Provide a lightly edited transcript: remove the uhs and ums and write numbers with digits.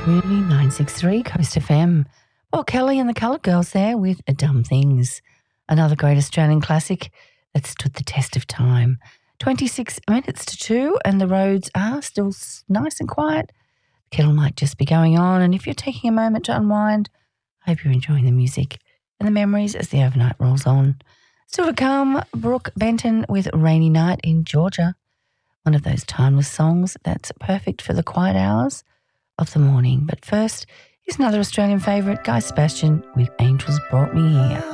Community 963 Coast FM. Paul Kelly and the Coloured Girls there with Dumb Things, another great Australian classic that stood the test of time. 26 minutes to 2 and the roads are still nice and quiet. The kettle might just be going on, and if you're taking a moment to unwind, I hope you're enjoying the music and the memories as the overnight rolls on. Still to come, Brooke Benton with Rainy Night in Georgia, one of those timeless songs that's perfect for the quiet hours of the morning. But first, here's another Australian favourite, Guy Sebastian with Angels Brought Me Here.